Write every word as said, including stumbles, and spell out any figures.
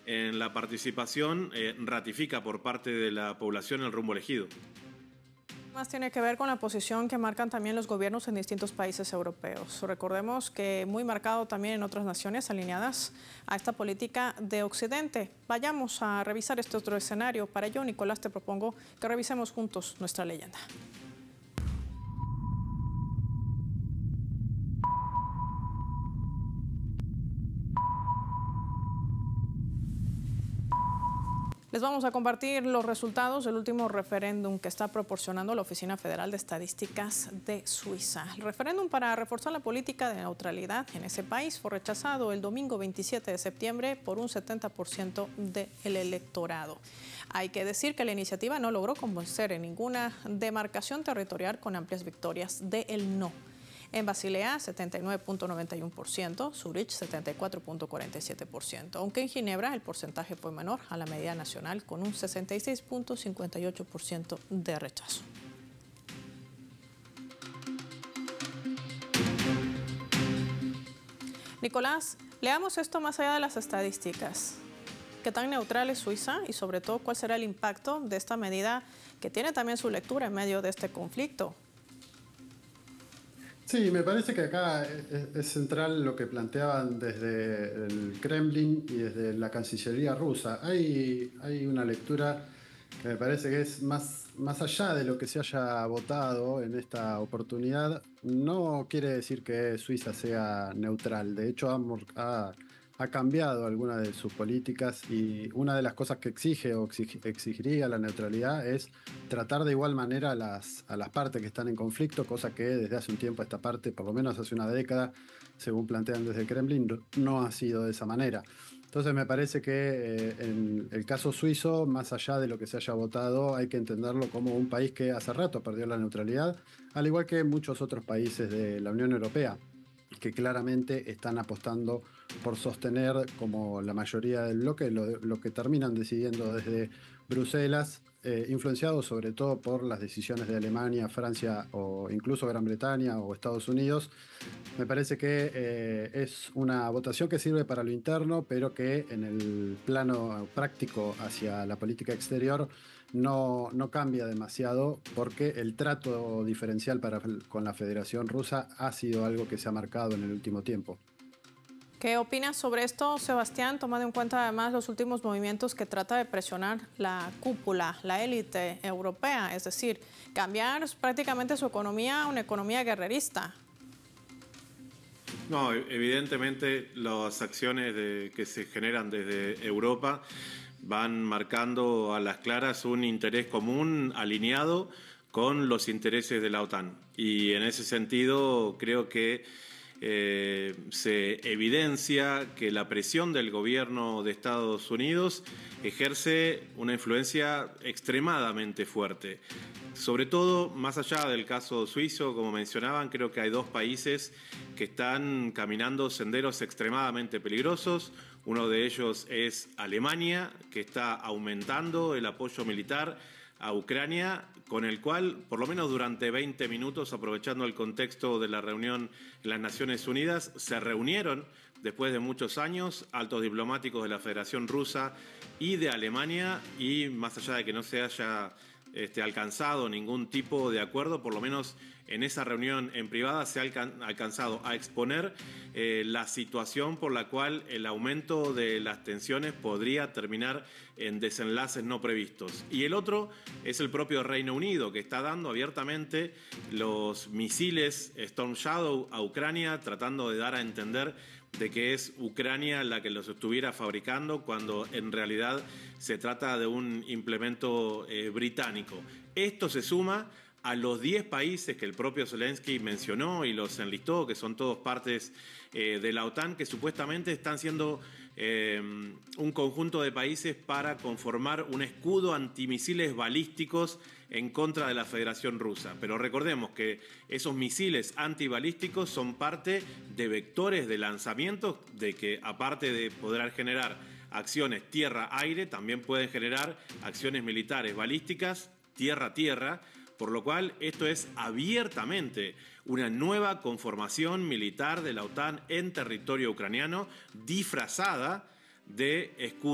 en la participación eh, ratifica por parte de la población el rumbo elegido. Más tiene que ver con la posición que marcan también los gobiernos en distintos países europeos. Recordemos que muy marcado también en otras naciones alineadas a esta política de Occidente. Vayamos a revisar este otro escenario. Para ello, Nicolás, te propongo que revisemos juntos nuestra leyenda. Les vamos a compartir los resultados del último referéndum que está proporcionando la Oficina Federal de Estadísticas de Suiza. El referéndum para reforzar la política de neutralidad en ese país fue rechazado el domingo veintisiete de septiembre por un setenta por ciento del electorado. Hay que decir que la iniciativa no logró convencer en ninguna demarcación territorial con amplias victorias del no. En Basilea, setenta y nueve punto noventa y uno por ciento, Zurich, setenta y cuatro punto cuarenta y siete por ciento, aunque en Ginebra el porcentaje fue menor a la media nacional con un sesenta y seis punto cincuenta y ocho por ciento de rechazo. Nicolás, leamos esto más allá de las estadísticas. ¿Qué tan neutral es Suiza y sobre todo cuál será el impacto de esta medida que tiene también su lectura en medio de este conflicto? Sí, me parece que acá es, es central lo que planteaban desde el Kremlin y desde la Cancillería rusa. Hay, hay una lectura que me parece que es más, más allá de lo que se haya votado en esta oportunidad. No quiere decir que Suiza sea neutral. De hecho, ha, ha, ha cambiado algunas de sus políticas y una de las cosas que exige o exig, exigiría la neutralidad es tratar de igual manera a las, a las partes que están en conflicto, cosa que desde hace un tiempo esta parte, por lo menos hace una década, según plantean desde el Kremlin, no ha sido de esa manera. Entonces me parece que eh, en el caso suizo, más allá de lo que se haya votado, hay que entenderlo como un país que hace rato perdió la neutralidad, al igual que muchos otros países de la Unión Europea, que claramente están apostando por sostener, como la mayoría del bloque, lo, lo que terminan decidiendo desde Bruselas, eh, influenciados sobre todo por las decisiones de Alemania, Francia o incluso Gran Bretaña o Estados Unidos. Me parece que eh, es una votación que sirve para lo interno, pero que en el plano práctico hacia la política exterior no, no cambia demasiado, porque el trato diferencial para, con la Federación Rusa ha sido algo que se ha marcado en el último tiempo. ¿Qué opinas sobre esto, Sebastián, tomando en cuenta además los últimos movimientos que trata de presionar la cúpula, la élite europea? Es decir, cambiar prácticamente su economía a una economía guerrerista. No, evidentemente las acciones de, que se generan desde Europa van marcando a las claras un interés común alineado con los intereses de la OTAN. Y en ese sentido creo que eh, se evidencia que la presión del gobierno de Estados Unidos ejerce una influencia extremadamente fuerte. Sobre todo, más allá del caso suizo, como mencionaban, creo que hay dos países que están caminando senderos extremadamente peligrosos. Uno de ellos es Alemania, que está aumentando el apoyo militar a Ucrania, con el cual, por lo menos durante veinte minutos, aprovechando el contexto de la reunión en las Naciones Unidas, se reunieron, después de muchos años, altos diplomáticos de la Federación Rusa y de Alemania, y más allá de que no se haya Este, alcanzado ningún tipo de acuerdo, por lo menos en esa reunión en privada se ha alcan alcanzado a exponer eh, la situación por la cual el aumento de las tensiones podría terminar en desenlaces no previstos. Y el otro es el propio Reino Unido, que está dando abiertamente los misiles Storm Shadow a Ucrania, tratando de dar a entender de que es Ucrania la que los estuviera fabricando, cuando en realidad se trata de un implemento eh, británico. Esto se suma a los diez países que el propio Zelensky mencionó y los enlistó, que son todos partes eh, de la OTAN, que supuestamente están siendo eh, un conjunto de países para conformar un escudo antimisiles balísticos en contra de la Federación Rusa. Pero recordemos que esos misiles antibalísticos son parte de vectores de lanzamiento, de que aparte de poder generar acciones tierra-aire, también pueden generar acciones militares balísticas tierra-tierra, por lo cual esto es abiertamente una nueva conformación militar de la OTAN en territorio ucraniano, disfrazada de escudo